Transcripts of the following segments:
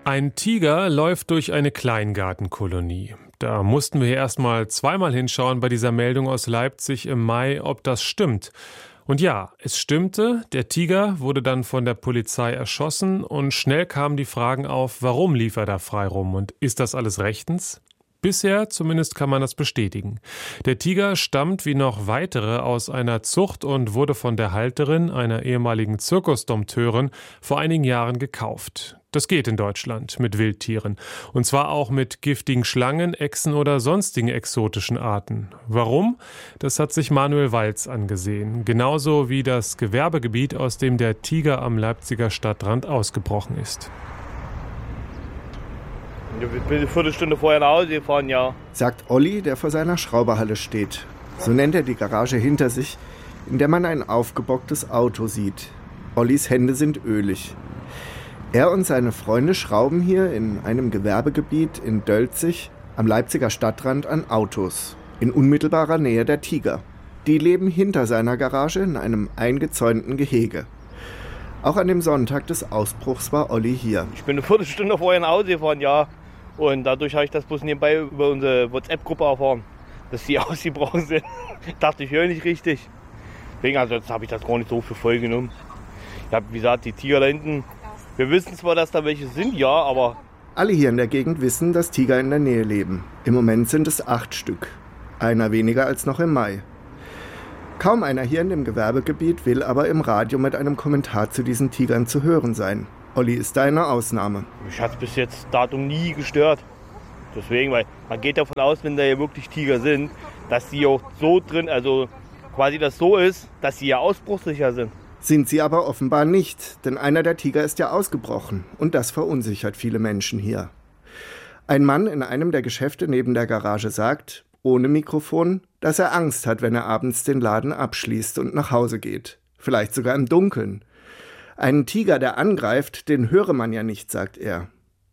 Ein Tiger läuft durch eine Kleingartenkolonie. Da mussten wir erstmal zweimal hinschauen bei dieser Meldung aus Leipzig im Mai, ob das stimmt. Und ja, es stimmte, der Tiger wurde dann von der Polizei erschossen und schnell kamen die Fragen auf, warum lief er da frei rum und ist das alles rechtens? Bisher zumindest kann man das bestätigen. Der Tiger stammt wie noch weitere aus einer Zucht und wurde von der Halterin, einer ehemaligen Zirkusdompteurin, vor einigen Jahren gekauft. Das geht in Deutschland mit Wildtieren. Und zwar auch mit giftigen Schlangen, Echsen oder sonstigen exotischen Arten. Warum? Das hat sich Manuel Walz angesehen. Genauso wie das Gewerbegebiet, aus dem der Tiger am Leipziger Stadtrand ausgebrochen ist. Ich bin eine Viertelstunde vorher nach Hause gefahren, ja. Sagt Olli, der vor seiner Schrauberhalle steht. So nennt er die Garage hinter sich, in der man ein aufgebocktes Auto sieht. Ollis Hände sind ölig. Er und seine Freunde schrauben hier in einem Gewerbegebiet in Dölzig am Leipziger Stadtrand an Autos, in unmittelbarer Nähe der Tiger. Die leben hinter seiner Garage in einem eingezäunten Gehege. Auch an dem Sonntag des Ausbruchs war Olli hier. Ich bin eine Viertelstunde vorher nach Hause gefahren, ja. Und dadurch habe ich das bloß nebenbei über unsere WhatsApp-Gruppe erfahren, dass die ausgebrochen sind. Dachte ich, höre nicht richtig. Deswegen jetzt habe ich das gar nicht so für voll genommen. Ich habe, wie gesagt, die Tiger da hinten. Wir wissen zwar, dass da welche sind, ja, aber... Alle hier in der Gegend wissen, dass Tiger in der Nähe leben. Im Moment sind es 8 Stück. Einer weniger als noch im Mai. Kaum einer hier in dem Gewerbegebiet will aber im Radio mit einem Kommentar zu diesen Tigern zu hören sein. Olli ist da eine Ausnahme. Mich hat es bis jetzt Datum nie gestört. Deswegen, weil man geht davon aus, wenn da hier wirklich Tiger sind, dass die auch so drin, also quasi das so ist, dass sie ja ausbruchssicher sind. Sind sie aber offenbar nicht, denn einer der Tiger ist ja ausgebrochen und das verunsichert viele Menschen hier. Ein Mann in einem der Geschäfte neben der Garage sagt, ohne Mikrofon, dass er Angst hat, wenn er abends den Laden abschließt und nach Hause geht. Vielleicht sogar im Dunkeln. Einen Tiger, der angreift, den höre man ja nicht, sagt er.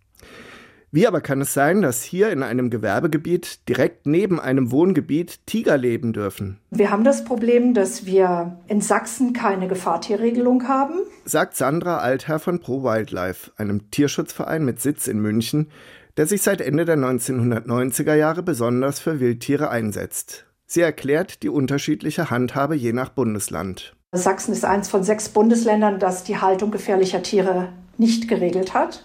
Wie aber kann es sein, dass hier in einem Gewerbegebiet direkt neben einem Wohngebiet Tiger leben dürfen? Wir haben das Problem, dass wir in Sachsen keine Gefahrtierregelung haben, sagt Sandra Altherr von Pro Wildlife, einem Tierschutzverein mit Sitz in München, der sich seit Ende der 1990er Jahre besonders für Wildtiere einsetzt. Sie erklärt die unterschiedliche Handhabe je nach Bundesland. Sachsen ist eins von 6 Bundesländern, das die Haltung gefährlicher Tiere nicht geregelt hat.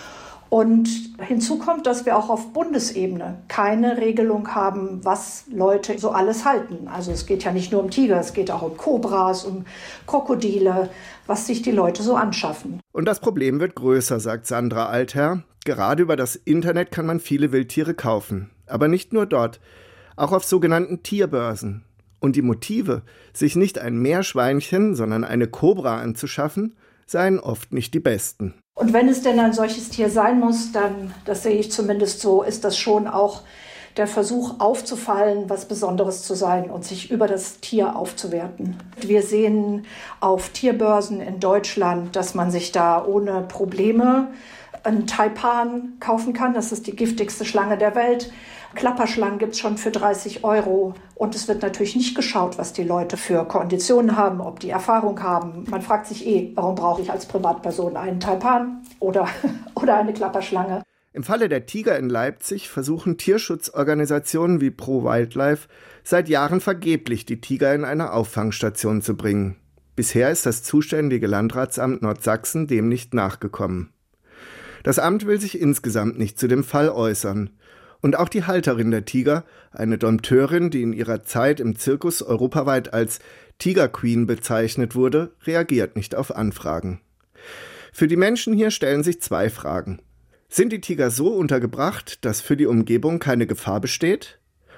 Und hinzu kommt, dass wir auch auf Bundesebene keine Regelung haben, was Leute so alles halten. Also es geht ja nicht nur um Tiger, es geht auch um Kobras, um Krokodile, was sich die Leute so anschaffen. Und das Problem wird größer, sagt Sandra Altherr. Gerade über das Internet kann man viele Wildtiere kaufen. Aber nicht nur dort, auch auf sogenannten Tierbörsen. Und die Motive, sich nicht ein Meerschweinchen, sondern eine Kobra anzuschaffen, seien oft nicht die besten. Und wenn es denn ein solches Tier sein muss, dann, das sehe ich zumindest so, ist das schon auch der Versuch aufzufallen, was Besonderes zu sein und sich über das Tier aufzuwerten. Wir sehen auf Tierbörsen in Deutschland, dass man sich da ohne Probleme einen Taipan kaufen kann. Das ist die giftigste Schlange der Welt. Klapperschlangen gibt es schon für 30 € und es wird natürlich nicht geschaut, was die Leute für Konditionen haben, ob die Erfahrung haben. Man fragt sich warum brauche ich als Privatperson einen Taipan oder eine Klapperschlange? Im Falle der Tiger in Leipzig versuchen Tierschutzorganisationen wie Pro Wildlife seit Jahren vergeblich, die Tiger in eine Auffangstation zu bringen. Bisher ist das zuständige Landratsamt Nordsachsen dem nicht nachgekommen. Das Amt will sich insgesamt nicht zu dem Fall äußern. Und auch die Halterin der Tiger, eine Dompteurin, die in ihrer Zeit im Zirkus europaweit als Tiger Queen bezeichnet wurde, reagiert nicht auf Anfragen. Für die Menschen hier stellen sich 2 Fragen. Sind die Tiger so untergebracht, dass für die Umgebung keine Gefahr besteht?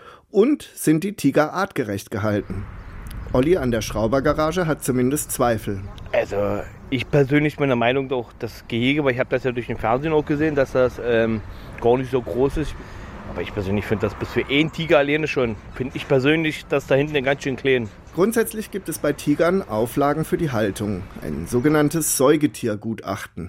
Und sind die Tiger artgerecht gehalten? Olli an der Schraubergarage hat zumindest Zweifel. Also ich persönlich bin der Meinung, auch das Gehege, weil ich habe das ja durch den Fernsehen auch gesehen, dass das gar nicht so groß ist. Aber ich persönlich finde das bis für einen Tiger alleine schon, finde ich persönlich das da hinten ganz schön klein. Grundsätzlich gibt es bei Tigern Auflagen für die Haltung, ein sogenanntes Säugetiergutachten.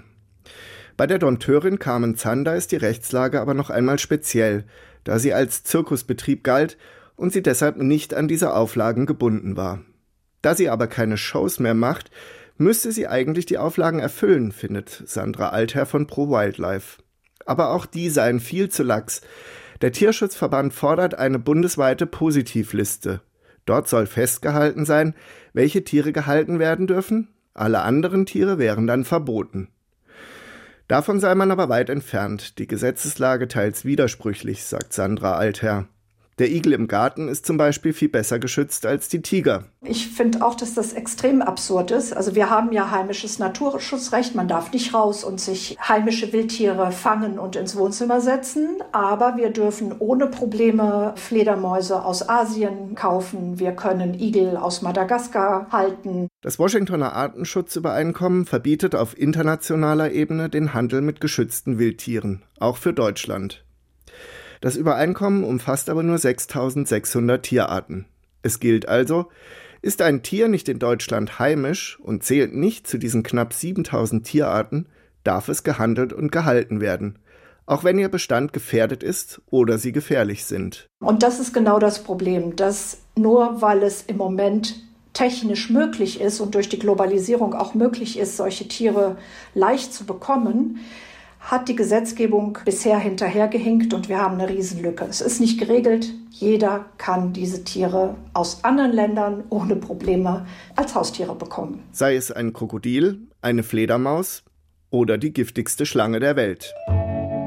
Bei der Dompteurin Carmen Zander ist die Rechtslage aber noch einmal speziell, da sie als Zirkusbetrieb galt und sie deshalb nicht an diese Auflagen gebunden war. Da sie aber keine Shows mehr macht, müsste sie eigentlich die Auflagen erfüllen, findet Sandra Altherr von Pro Wildlife. Aber auch die seien viel zu lax. Der Tierschutzverband fordert eine bundesweite Positivliste. Dort soll festgehalten sein, welche Tiere gehalten werden dürfen. Alle anderen Tiere wären dann verboten. Davon sei man aber weit entfernt. Die Gesetzeslage teils widersprüchlich, sagt Sandra Altherr. Der Igel im Garten ist zum Beispiel viel besser geschützt als die Tiger. Ich finde auch, dass das extrem absurd ist. Also wir haben ja heimisches Naturschutzrecht. Man darf nicht raus und sich heimische Wildtiere fangen und ins Wohnzimmer setzen. Aber wir dürfen ohne Probleme Fledermäuse aus Asien kaufen. Wir können Igel aus Madagaskar halten. Das Washingtoner Artenschutzübereinkommen verbietet auf internationaler Ebene den Handel mit geschützten Wildtieren, auch für Deutschland. Das Übereinkommen umfasst aber nur 6.600 Tierarten. Es gilt also, ist ein Tier nicht in Deutschland heimisch und zählt nicht zu diesen knapp 7.000 Tierarten, darf es gehandelt und gehalten werden, auch wenn ihr Bestand gefährdet ist oder sie gefährlich sind. Und das ist genau das Problem, dass nur weil es im Moment technisch möglich ist und durch die Globalisierung auch möglich ist, solche Tiere leicht zu bekommen, hat die Gesetzgebung bisher hinterhergehinkt und wir haben eine Riesenlücke. Es ist nicht geregelt. Jeder kann diese Tiere aus anderen Ländern ohne Probleme als Haustiere bekommen. Sei es ein Krokodil, eine Fledermaus oder die giftigste Schlange der Welt.